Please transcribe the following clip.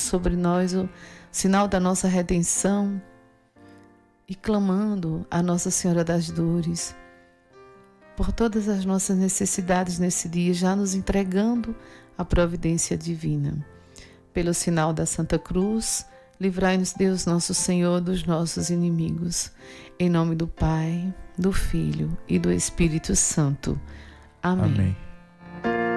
sobre nós o sinal da nossa redenção e clamando a Nossa Senhora das Dores por todas as nossas necessidades nesse dia, já nos entregando à providência divina. Pelo sinal da Santa Cruz, livrai-nos Deus nosso Senhor dos nossos inimigos. Em nome do Pai, do Filho e do Espírito Santo. Amém. Amém.